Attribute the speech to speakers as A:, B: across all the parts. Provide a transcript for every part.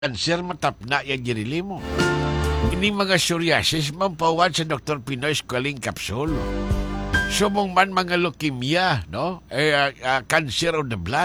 A: Cancer matapna yung girili mo. Ini mga psoriasis mampawad sa Dr. Pinoy Squalene Capsule. Sumong man mga leukemia, no? Cancer of the blood.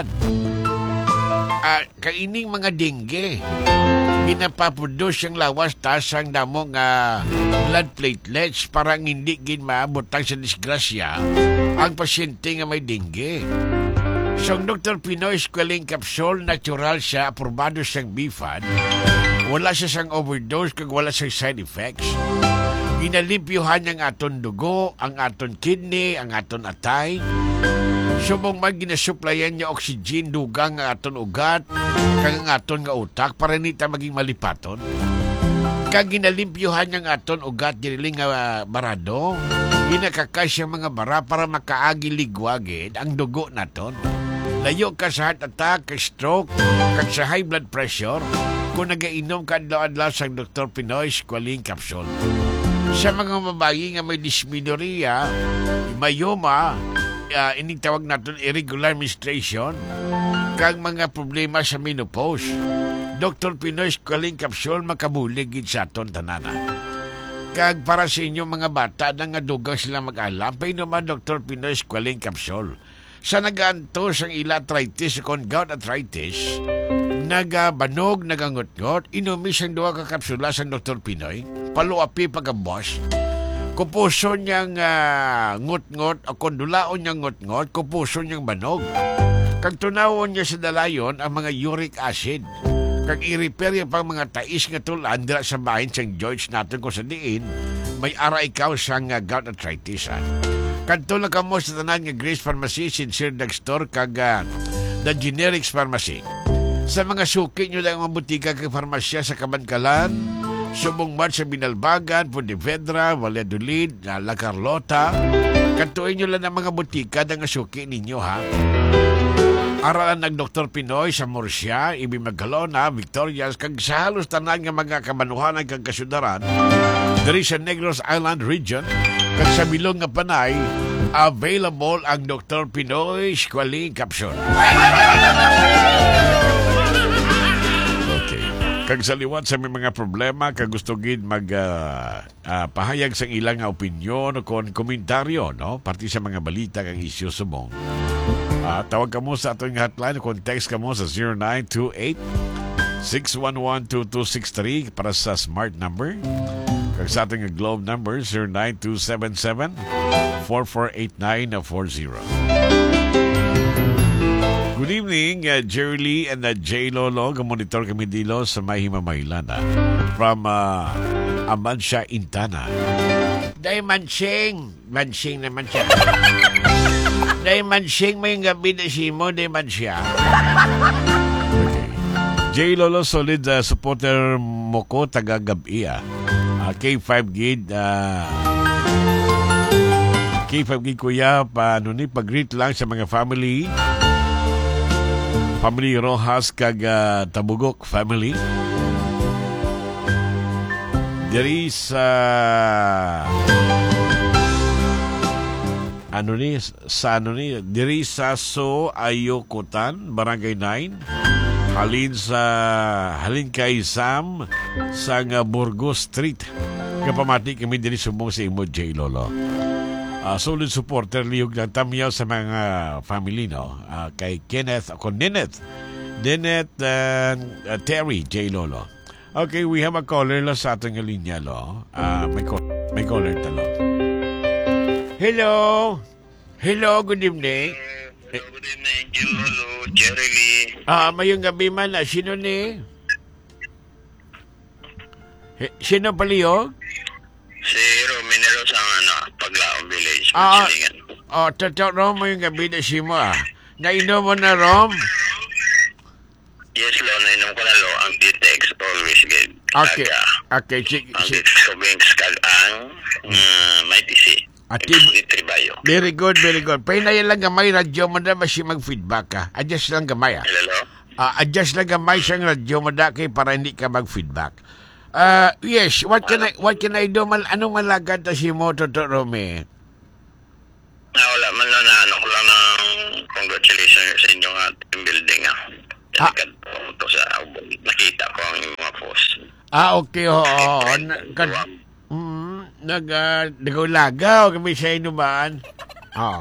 A: Kaining mga dengue. Ginapaproduce yung lawas taas ang damong blood platelets parang hindi maabotang sa disgrasya ang pasyente nga may dengue. So, ang Dr. Pinoy Squalene Capsule, natural siya, aprobado siyang BFAD. Wala siya sang overdose kag wala siyang side effects. Ginalimpyuhan ang aton dugo, ang aton kidney, ang aton atay. Subong man ginasuplayan niya oxygen, dugang ang aton ugat, kag ang aton nga utak para nita maging malipaton. Kag ginalimpyuhan ang aton ugat, diniling nga barado, ginakakasya mga bara para makaagi ligwagid ang dugo naton. Layo ka sa heart attack, stroke, kag sa high blood pressure kung nagainom ka adlaw-adlaw sa Dr. Pinoy Squalene Capsule. Sa mga babae nga may dysmenorrhea, myoma, ining tawag natin irregular menstruation, kag mga problema sa menopause, Dr. Pinoy Squalene Capsule makabulig sa aton tanana. Kag para sa inyo mga bata na nga dugang sila mag-alam, painuman Dr. Pinoy Squalene Capsule. Sa nag-antos ang ila arthritis kung gout arthritis, nagabanog, nagangot-ngot, inumis ang duwa ka kapsula sa Dr. Pinoy, paluapi pagkabos, kupuso niyang ngot-ngot o kondulaon niyang ngot-ngot, kupuso niyang banog. Kag tunawon niya sa dalayon ang mga uric acid. Kag i-repair yung pang mga tais nga tulan dira sa bahin sang joints natin kung sa diin, may ara ikaw sang gout arthritis. Kanto lang ka mo sa tanan nga Grace Pharmacy, Sincere Drugstore, kag The Generics Pharmacy. Sa mga suki nyo lang ang butika kag farmasya sa Kabankalan, Subong sa Binalbagan, Pontevedra, Valladolid, La Carlota. Kantuin nyo lang ang mga butika ng suki ninyo, ha? Aralan ng Dr. Pinoy sa Murcia, Ibi Magkalona, Victorias, kag sa halos tanan nga mga kamanuhanan kag kasudaran, diri sa Negros Island region, kag sa bilong nga panay, available ang Dr. Pinoy Squalene Capsule. Okay. Kag sa liwat sa may mga problema, kag gusto gid pahayag sa ilang opinyon o komentaryo, no? Parti sa mga balita kag isyu subong. Tawag ka mo sa ating hotline kung text ka mo sa 0928-611-2263 para sa smart number. Kag sa ating globe number 0927-4489-40. Good evening, Jerry Lee and J. Lolo. Monitor kami dilo sa Mahima-Maylana from Amansya, Intana. Day Mansing naman siya. Day Mansing, may gabi na si mo, day Mansya. Okay. J. Lolo, solid supporter mo ko, taga-gabi, K5 gid, K5 gid kuya, pag-greet lang sa mga family Rojas kag Tabugok family. Diri sa diri sa So Ayokotan, Barangay 9. Halin kay Sam sa Burgos Street. Kapamati kami diri sumong sa imo J. Lolo. Solid supporter liyog ng tamyaw sa mga family, no? Kay Kenneth ako Nineth Terry J. Lolo. Okay, we have a caller lang sa ating linya, lo. May caller talo. Hello, good evening.
B: Good evening, J. Lolo, Jerry Lee.
A: Mayong gabi man, sino ni? Sino paliyog?
B: Si Rominero sa Paglaong Village.
A: Totoo mo yung gabi na si mo, Nainom mo na, Rom?
B: Yes, Lo, nainom ko na, Lo. Ang Ditex always good.
A: Okay.
B: Ang Ditex Covings kagang may tisi. Tribayo.
A: Very good. Painayan lang gamay, radyo mo na masih mag-feedback ka. Adjust lang gamay,
B: Hello?
A: Adjust lang gamay siyang radyo mo na kay para hindi ka mag-feedback. Yes, what can I do? Anong malagad na si mo, Totoo, Rome?
B: Wala man lang na ko lang ng congratulations sa inyong team building, Delikad po to sa nakita ko ang
A: Okay, oo. Nagulagaw kami sa inuman. Ah.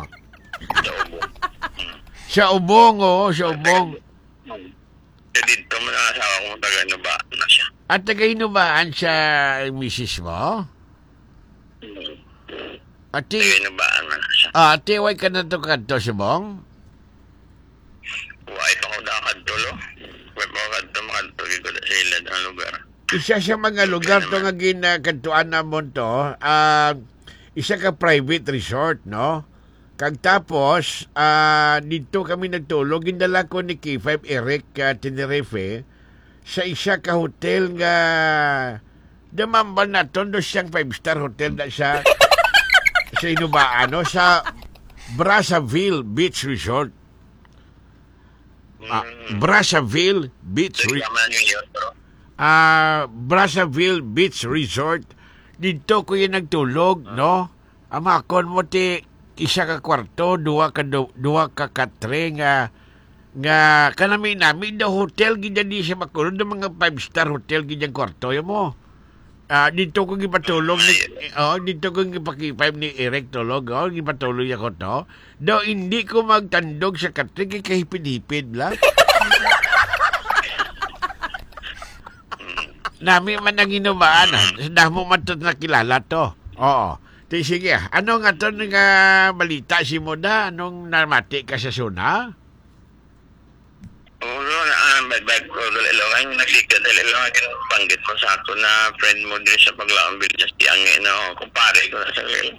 B: Sa ubong.
A: Sa ubong.
B: Dito mo na asawa kong taga-inubaan na siya.
A: At taga-inubaan sa misis mo? Ati,
B: Taga-inubaan na siya.
A: ati, way ka na to kanto, subong?
B: Huwag pa ko nakadtulo. Huwag pa ko kadto, makadtuloy ko na sa ilad ang lugar.
A: Isa sa mga lugar to nga ginakantuan namon to, isa ka private resort, no? Kag tapos, dito kami nagtulog, gindala ko ni K5 Eric Tenerife sa isa ka hotel nga damambal na to, do siyang 5-star hotel na sa Inubaan, no? Sa Brazzaville Beach Resort. Brazzaville Beach Resort.
B: Tama niyo yun, bro.
A: Brazzaville Beach Resort. Dito ko yung nagtulog, no? Amakon mo ti isa ka kwarto, duwa ka katre nga kanami daw hotel gid di siya makulod ng mga 5-star hotel gid ang kwarto yo mo. Dito ko gipatulog dito ko gipakipay ni Eric tulog, gipatulog ako to. Daw hindi ko magtandog sa katre kay kahipid-hipid lang. Nami man ang inubaan. Dahmo man ito nakilala to. Oo. Sige, ano nga ito nga balita si Moda? Anong namati ka sa suna?
B: Oo, bag ko dalo ang nagsikat dalo ang panggit mo sa ako na friend mo din sa paglaambil just yang kumpare ko na sa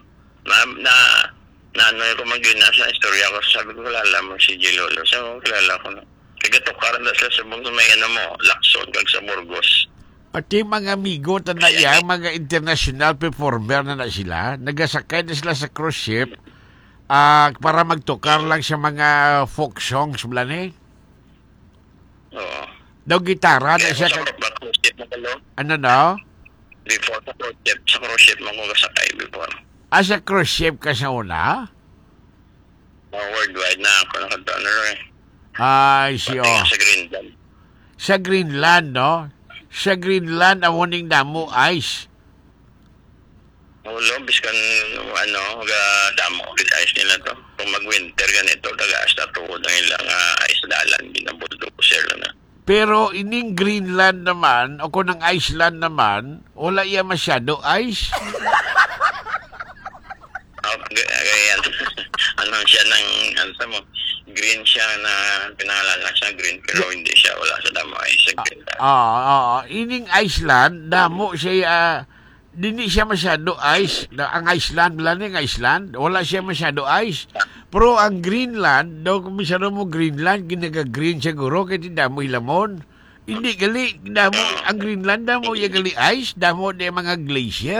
B: ano ko magina sa istorya ko sabi ko kilala mo si Gilolo. So kilala ko na. Kagatukaran na sila sa bang may Lacson kag sa Burgos.
A: At yung mga amigo na yan, mga international performer na sila, nagasakay na sila sa cruise ship para magtukar lang sa mga folk songs blan eh.
B: Oo.
A: Daw gitara na siya. Ano no?
B: Before sa cruise ship mo ko kasakay before.
A: Sa cruise ship ka sa una?
B: Worldwide na ako nakadonor eh.
A: Siyo.
B: Sa Greenland.
A: Sa Greenland, no? Sa Greenland, awoning damo ice.
B: Ulo, biskan, damo, ice nila to. Kung mag-winter ganito, taga-as na tuod ang ilang ice dalan, ginabuldo ko sila na.
A: Pero ining Greenland naman, o kung ng Iceland naman, wala iya masyado ice.
B: Ganyan. Ano siya ng, mo, green siya na pinangalan siya green, pero hindi siya, wala sa damo ice sa Greenland.
A: Ining Iceland, damo siya, dini siya masyado ice. Ang Iceland, wala siya masyado ice. Pero ang Greenland, daw kung misano mo Greenland, ginaga-green siguro, kaya damo ilamon. Hindi gali, damo, ang Greenland, damo yung gali ice, damo de mga glacier.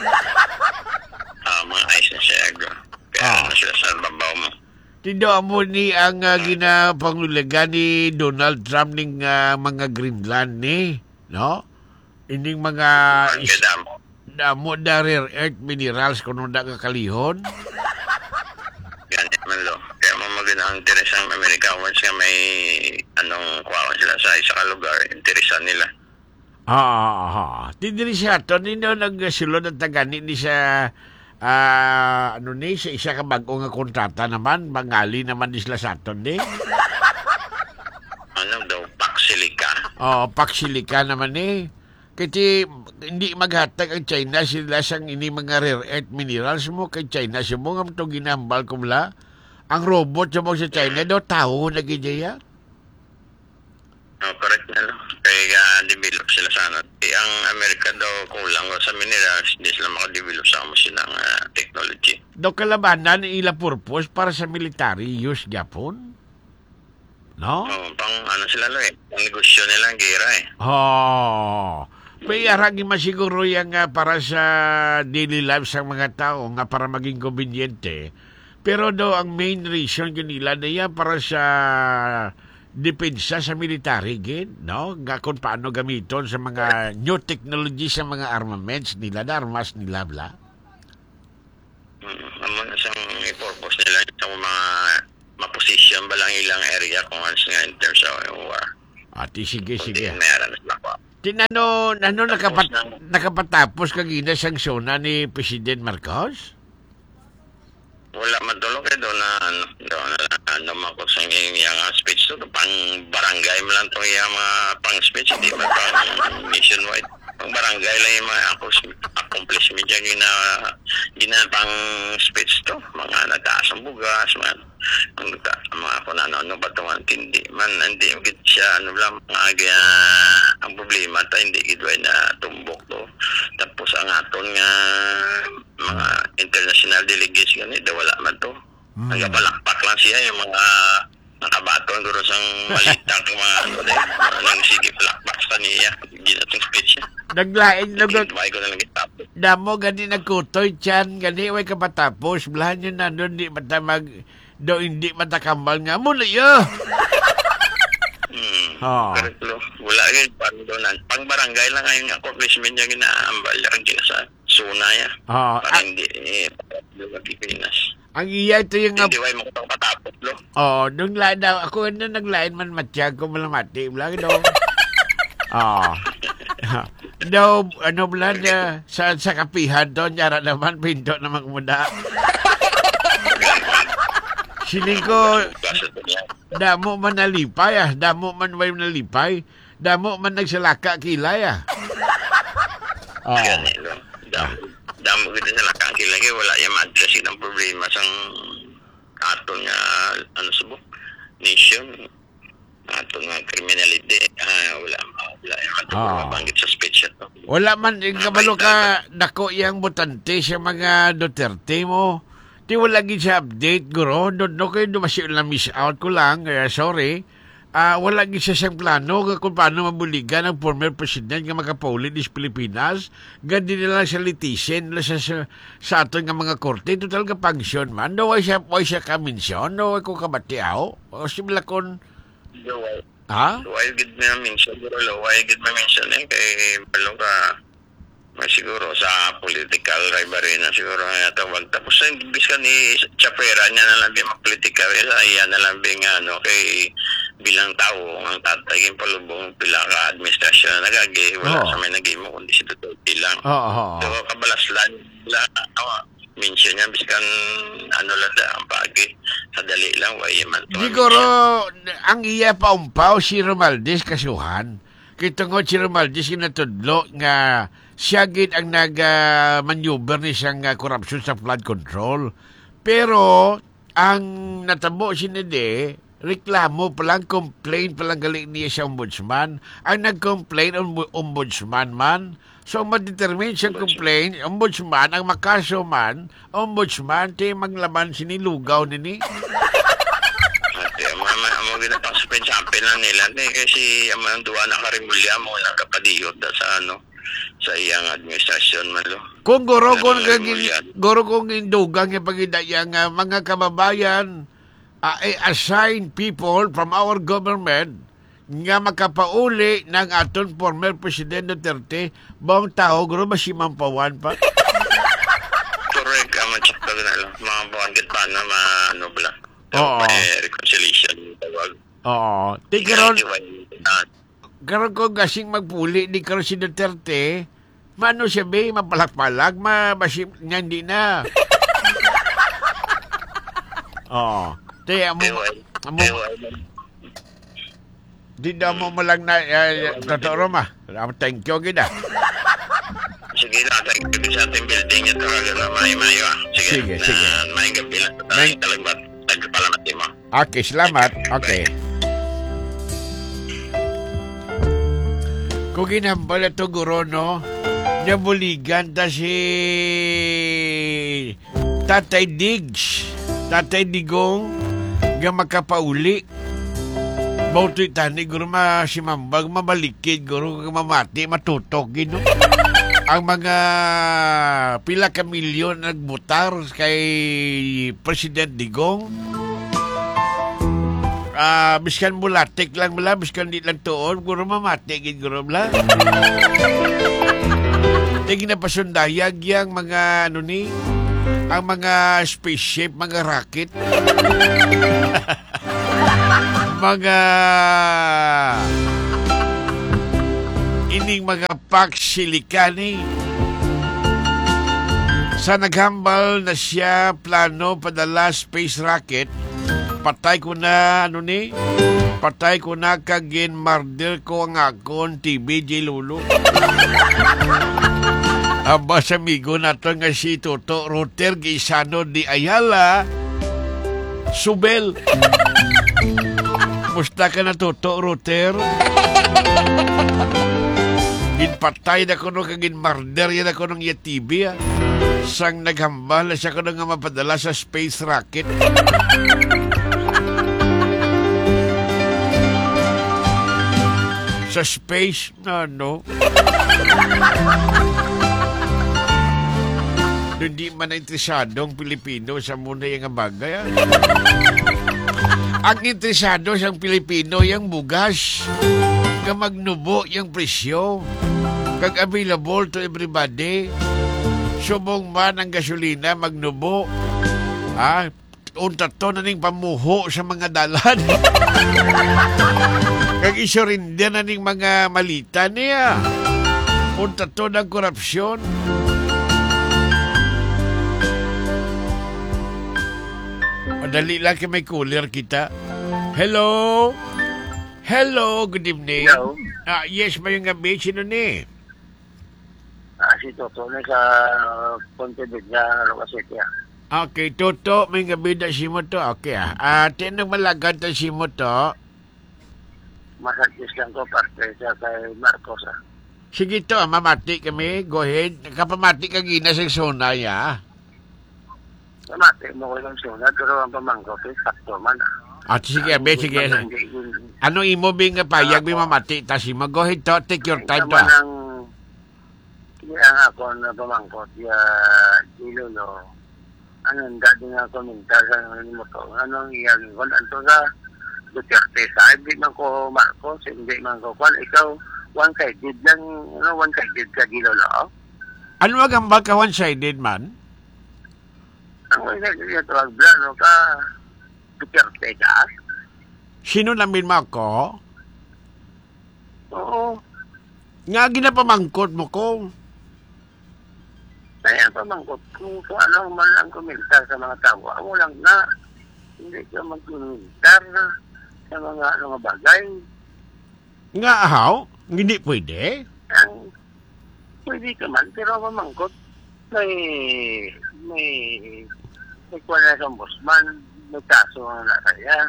B: Mga ice na siya, kaya ano sila sa babaw mo.
A: Tindo mo ni ang ginapangulagan ni Donald Trump ning mga Greenland ni, no? Ining mga damo da rare earth minerals kuno da kakalihon.
B: Ganyan man lo. Kaya mo ang interes ang Amerika once nga may kuha sila sa isa ka lugar, interesan nila.
A: Tindiri siya to nindo nagsulod at tagani ni sa sa isa ka bago nga kontrata naman, bangali naman di sila sa aton di.
B: Paksilika.
A: Paksilika naman eh. Kasi hindi maghatag ang China sila sang ini mga rare earth minerals mo kay China siya mo nga ito ginambal ko mula. Ang robot siya mo sa China daw tao na gidya.
B: Correct na no. Kaya develop sila sa ang Amerika daw kulang sa minerals, hindi sila makadevelop sa silang technology.
A: Daw kalabanan ila purpose para sa military use Japon? No?
B: Pang sila lo eh. Ang negosyo nila ang gira eh.
A: May aragi masiguro yung para sa daily lives ng mga tao nga para maging konbinyente. Pero daw ang main reason nila na yan para sa depensa sa military gin, no? Nga kung paano gamiton sa mga new technology sa mga armaments nila, na armas nila, bla.
B: Isang purpose nila sa mga maposisyon ba lang ilang area kung ano nga in terms of war.
A: Sige.
B: Meron na sila ko.
A: Tinano,
B: Tapos na-
A: nakapatapos kagina sanksyonan ni President Marcos?
B: Wala matulog kay doon na ano mako sa iyang speech to pang barangay mo lang to yung mga pang speech hindi ba pang nationwide pang barangay lang yung mga accomplishment yung gina pang speech to mga nagtaas ang bugas mga kung ano ba ito hindi man hindi yung siya ano lang mga ang problema ta hindi gidway na tumbok to tapos ang aton nga mga international delegates ganito wala man to nagapalakpak lang siya yung mga nakabaton guro sang malitang mga ano nang sige palakpak sa niya ginatong speech niya
A: Naglain,
B: may ko na lang itapos
A: damo gani nagkutoy tiyan, gani way kapatapos, blahan yun na doon, di hindi matakambal nga muna yun.
B: Correct lo. Wala kayo parang doon. Pang barangay lang ngayon nga accomplishment niya ginaambal ang sa suna niya. Parang hindi Pilipinas.
A: Ang iya ito yung
B: hindi way mo kung patapos lo.
A: nung lain daw, ako na naglain man matiyag ko malamati, blahan daw. Daw, ano blahan sa kapihan doon, yara naman, pinto naman kumuda. Siling ko, damo man nalipay damo man way nalipay, damo man nagsalaka kilay
B: Ganito. Damo kita sa lakang kilay wala yung ma-address ng problema sang aton nga ano subok nation aton nga criminality wala yung mabanggit sa speech ito.
A: Wala man, kabalo ka, dako yung butante sa mga Duterte mo. Di wala gid sa update, guro. No kayo dumasyon lang miss out ko lang. Sorry. Wala gid sa siyang plano kung paano mabuligan ang former president nga makapaulit is Pilipinas. Gandi nila sa litisyen nila sa aton nga mga korte. Total ka pangsyon man. No way siya kaminsyon. No way ko kabatiaw. O simula kon...
B: Why gid na mention guro why gid ma mention kay balo ka siguro sa political rivalry na siguro nga tawag tapos imbis ka ni Chapera niya na lang political sa iya na lang ano kay bilang tao ang tatay yung palubong pila ka administrasyon na nagagi wala sa may nagimo kundi si Duterte bilang so kabalas lang mention niya biskan ano lang ang pagi sa dali lang way man to
A: siguro ang iya paumpaw si Romualdez kasuhan kitungod si Romualdez kinatudlo nga siya gid ang nag-maneuver ni siyang corruption sa flood control. Pero, ang natabo sinide, reklamo palang, complaint palang galing niya sa ombudsman. Ang nag-complain, ombudsman man. So, ma-determine siyang complaint, ombudsman, ang makaso man, ombudsman, tayo maglaman sinilugaw nini.
B: Amo ginapang champion lang nila kasi ang duwa na karimulya mo nagkapadiyot sa sa iyang administrasyon malo.
A: Kung guro kong indugang yung pagidaya nga mga kababayan assign people from our government nga makapauli ng aton former President Duterte bang tao guro masimampawan pa.
B: Correct, check ka na lang. Mga bangkit pa na ano bala. May reconciliation tawag.
A: Tigron karon ko gasing magpuli di karon si Duterte mano siya be mapalak-palag mabasim niya hindi na te amo di daw mo malang na totoo ma thank you gida
B: sige na thank you sa ating building ito mayo sige may gabi lang talagang nagpalamat mo
A: okay salamat okay. Kung ginambal ito, guro, no? Nabuligan ta si Tatay Diggs, Tatay Digong, nga makapauli. Bauto'y tani, guro, masimambag, mabalikid, guro, mamati, matutok, gino. Ang mga pila ka milyon nagbutar kay President Digong. Biskan bulatik lang bala, biskan di lang tuon, guro mamati, guro bala. Tingin na pasundayag yang mga, ang mga spaceship, mga rocket. mga ining mga paksilikani. Sa naghambal na siya plano padala space rocket, patay ko na, patay ko na kagin marder ko ang akon TBJ Lulu. Aba sa amigo nato nga si Toto Roter Gisano di Ayala, Subel. Musta ka na, Toto Roter? Ginpatay na ko nung kagin marder yan ako nung yatibi, ah. Sang naghambal na siya ko nung nga mapadala sa space rocket. Sa space, ano? Hindi man interesadong Pilipino sa muna yung bagay, ah. Ang interesado siyang Pilipino yung bugas. Kag magnubo yung presyo. Kag available to everybody. Subong man ang gasolina, magnubo. Unta to na ning pamuho sa mga dalan. Kag isurinder na ning mga malita niya. Unta to ng korupsyon. Madali lang kay may cooler kita. Hello? Hello, good evening.
C: Hello.
A: Yes, may gabi. Sino ni?
C: Si Toto na sa Pontevedra, Rocasete.
A: Okay, Toto, may gabi na si mo to. Okay, tinong malagad na si mo to.
C: Masakis lang ko parte sa kay Marcos.
A: Sige to, mamati kami. Go ahead. Kapamati ka gina sa sona, ya.
C: Mati mo ko yung sunod, pero ang pamangko ko, sakto man.
A: Sige, abe, sige. Ano imo bing payag may mamati? Tasi mo, go ahead to. Take your time to.
C: Kaya nga ako na pamangko, kaya Ilolo, anong dati nga komentar sa mo to, anong iyagin ko, anto sa Duterte sa, hindi man ko Marcos, hindi man ko kwan, ikaw, one-sided lang, one-sided ka, Ilolo.
A: Ano magambal ka one-sided man?
C: Ang one-sided yung tawag blano ka, Duterte ka.
A: Sino namin mo ako?
C: Oo.
A: Nga ginapamangkot mo ko.
C: Kaya pamangkot kung ano man lang komentar sa mga tao. Ako lang na, hindi ka mag-komentar sa mga bagay.
A: Nga ahaw? Hindi pwede?
C: Ang, pwede ka man, pero pamangkot, may kuha na sa bossman, may kaso na kaya.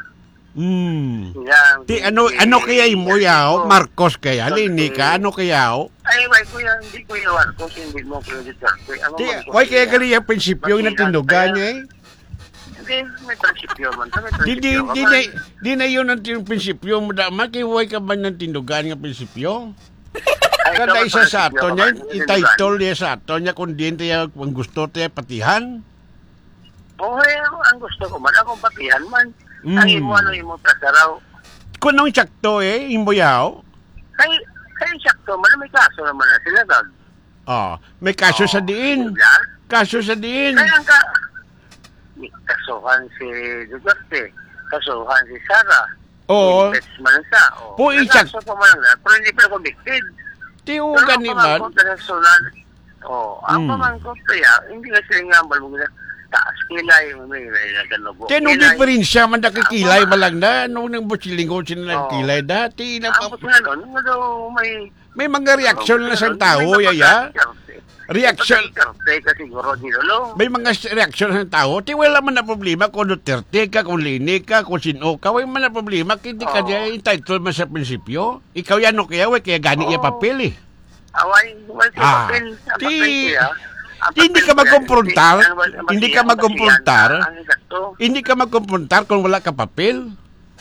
A: Ano kaya mo yaw? Marcos kaya? Lini ka? Ano kaya?
C: Ay, why kuya, hindi kuya Marcos, hindi mo kuya Duterte.
A: Why kaya gali yung prinsipyo na tindugan niya eh?
C: Hindi, may prinsipyo man.
A: Di na yun ang prinsipyo mo. Makiway ka ba ng tindugan ng prinsipyo? Kada isa sa ato niya, ititle niya sa ato niya kung di niya ang gusto niya patihan.
C: Okay, ang gusto ko man, akong patihan man. Ang imo kasaraw.
A: Kung nung sakto eh, imboyaw?
C: Kaya sakto man, may kaso naman na sila, Dad.
A: May kaso sa diin. Kaso sa diin.
C: Kaya kasuhan si Duterte, kasuhan si Sara.
A: Oo.
C: Mansa. Kaso pa man na, pero hindi pa convicted.
A: Tiugan ni man.
C: Ang pamangkot kaya, hindi ka sila nga ambal mo taas kilay, may naganubo.
A: Tinong diferensya man nakikilay malang na. Nung nang busilingon sila ng kilay dati.
C: Tapos nga doon,
A: may mga reaksyon na sa tao, yaya. Reaksyon. May mga reaksyon sa tao. Ti wala man na problema kung Duterte ka, kung Lini ka, kung sino ka. Wala man na problema. Hindi ka dyan entitled man sa prinsipyo. Ikaw yan o kaya, kaya gani iya papel eh.
C: Away, papel.
A: Hindi ka magkumprontar. Hindi ka magkumprontar. Hindi ka magkumprontar kung wala ka papel.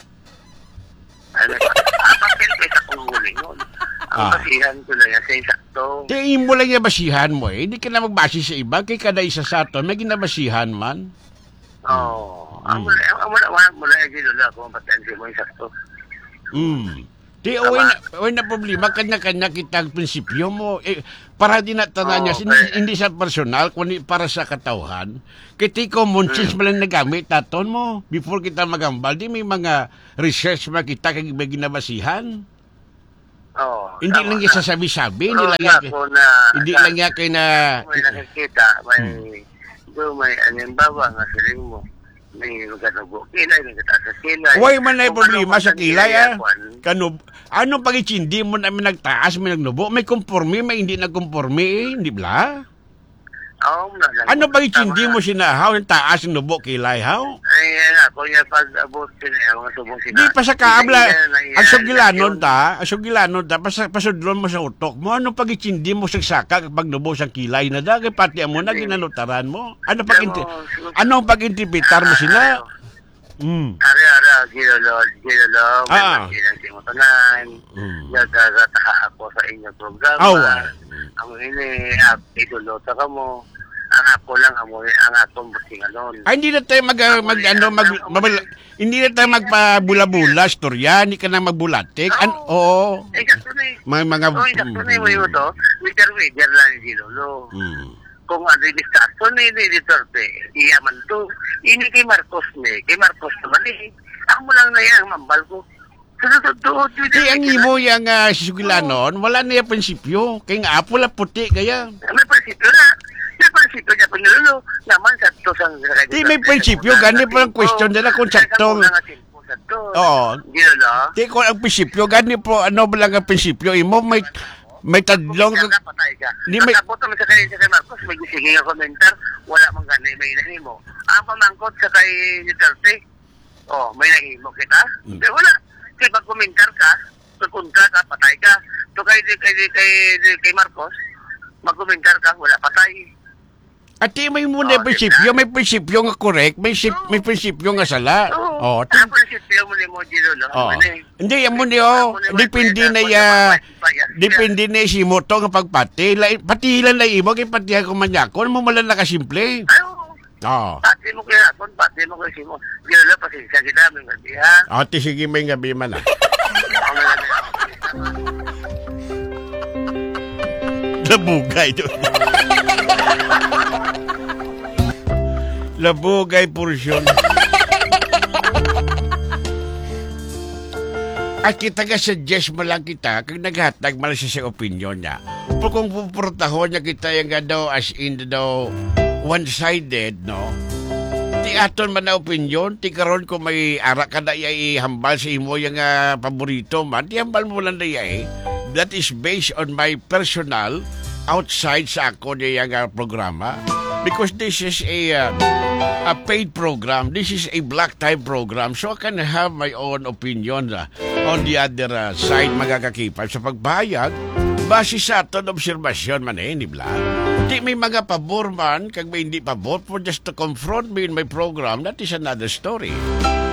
C: Papel kay sa kungguling yun. Ang basihan ko lang yan sa insakto.
A: Tiin mo lang yung basihan mo eh. Hindi ka na magbasi sa iba. Kaya kada isa sa ato, may ginabasihan man.
C: Ang mula yung ginula kung patensi mo insakto.
A: Uy na problema, kanya-kanya kitang prinsipyo mo. Para di natanan niya, hindi sa personal, kundi para sa katauhan. Kiti common sense mo lang nagamit, taton mo. Before kita magambal, di may mga research makita kag may ginabasihan. Hindi
C: tama
A: lang
C: na.
A: niya sasabi-sabi, hindi
C: Pero
A: lang niya,
C: ako na,
A: hindi lang niya kay na,
C: may nakikita, may alimbawa nga siling mo, may maganubo kilay, may kataas sa kilay.
A: Huwag man na
C: Kung
A: problema
C: ano
A: sa
C: man
A: kilay,
C: ang
A: Kanub, anong pag-itsindi mo na may nagtaas, may nagnubo? May konforme, may hindi nagkonforme, hindi ba?
C: Oo,
A: Ano pag-itsindi mo sinahaw, yung taas, yung nubo, kilay, haw?
C: Ay, ako niya pag-abot sila, mga subong sila.
A: Di pa sa kaabla, ang sugilanon ta, pasudlon mo sa utok mo, ano pag-itsindi mo sa saka kapag nubo sa kilay na dagay, pati mo na ginanutaran mo? Anong pag-interpretar mo sila?
C: Ari, gilolo, gilang simutunan, gagataha ako sa inyong programa. Ang ini, idolota ka mo, ang ako lang ang atong businganon.
A: Ay, hindi na tayo hindi na tayo magpabula-bula, storya, hindi ka na magbulatik. Oo.
C: Eh, kaso na eh.
A: May mga...
C: Oo, kaso na eh, mo to, witer lang ni Gilolo. Kung ano yung listaso ni Duterte, iyaman to. Ini kay Marcos naman eh. Ako mo lang na yan, mambal ko. Sunod-sunod.
A: Ang imo yung sisugilanon, wala na yung prinsipyo. Kaya nga, pula puti, kaya.
C: May prinsipyo na. May prinsipyo niya pa nilolo. Naman sa to sa...
A: Di may prinsipyo, gani pa ang question nila kung saktong... Oo.
C: Gilolo.
A: Di ko ang prinsipyo, gani po, ano ba lang ang prinsipyo? Imo, may tadlong...
C: Patay ka.
A: Di may...
C: Matapot naman sa kay Marcos, may sige nga komentar, wala mang ganay, may nahimo. Ang pamangkot sa kay Duterte, may nahimo kita? Di wala. Kaya pag komentar ka, kontra ka, patay ka. So kay Marcos, mag-komentar ka, wala patay.
A: At may muna prinsipyo, may prinsipyo nga correct, may prinsipyo nga sala.
C: Oo. Ang prinsipyo mo ni Mojilo,
A: Hindi, yan mo niyo. Depende na si Moto nga pagpati. Patilan na imo, kay patihan ko manyakon, mo malang nakasimple.
C: Pati mo kaya akon, pati mo kaya simo. Gilolo, pasensya kita, may gabi ha.
A: Sige, may gabi man Labugay doon. Labugay porsyon. At kita suggest mo lang kita kung naghatag mo lang siya sa opinion niya. Pero kung puportahon niya kita yung daw as in daw one-sided, no? Ti aton man na opinion, ti karon ko may ara ka na ihambal sa imo yung paborito man, ti hambal mo lang na that is based on my personal outside sa ako niyang programa. Because this is a paid program. This is a black tie program. So I can have my own opinion on the other side magkakakipal. Sa pagbayag, base sa aton obserbasyon man di ba? Di may mga pabor man, kag may hindi pabor, for just to confront me in my program, that is another story.